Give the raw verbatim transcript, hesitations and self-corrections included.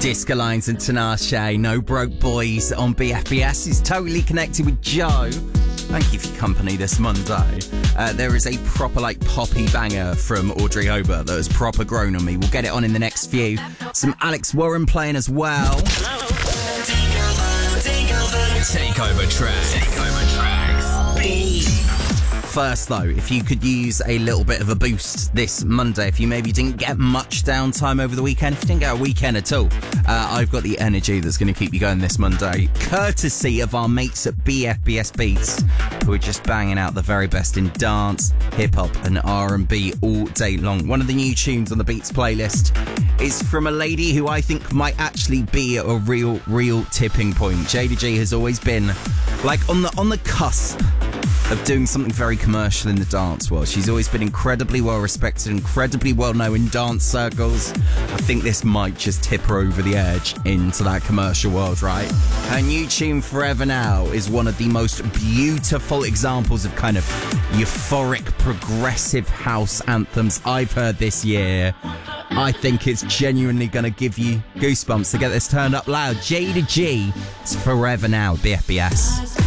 Disco Lines and Tinashe, No Broke Boys on B F B S. Is totally connected with Joe. Thank you for your company this Monday. Uh, there is a proper, like, poppy banger from Audrey Hobart that has proper grown on me. We'll get it on in the next few. Some Alex Warren playing as well. Takeover tracks. Takeover tracks. Beat. First, though, if you could use a little bit of a boost this Monday, if you maybe didn't get much downtime over the weekend, if you didn't get a weekend at all, uh, I've got the energy that's going to keep you going this Monday, courtesy of our mates at B F B S Beats, who are just banging out the very best in dance, hip-hop and R and B all day long. One of the new tunes on the Beats playlist is from a lady who I think might actually be a real, real tipping point. Jada G has always been, like, on the on the cusp of doing something very commercial in the dance world. She's always been incredibly well respected, incredibly well known in dance circles. I think this might just tip her over the edge into that commercial world, right? Her new tune, Forever Now, is one of the most beautiful examples of kind of euphoric, progressive house anthems I've heard this year. I think it's genuinely going to give you goosebumps to get this turned up loud. Jada G, it's Forever Now, B F B S.